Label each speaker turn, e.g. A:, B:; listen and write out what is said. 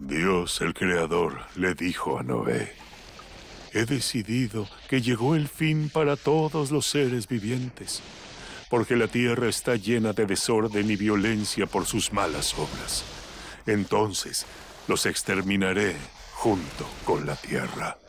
A: Dios, el Creador, le dijo a Noé: he decidido que llegó el fin para todos los seres vivientes, porque la tierra está llena de desorden y violencia por sus malas obras. Entonces, los exterminaré junto con la tierra.